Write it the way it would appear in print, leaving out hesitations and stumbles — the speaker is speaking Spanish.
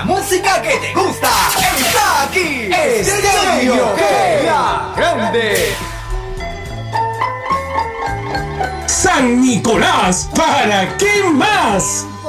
la música que te gusta está aquí. Estadio La Grande. San Nicolás, ¿para qué más?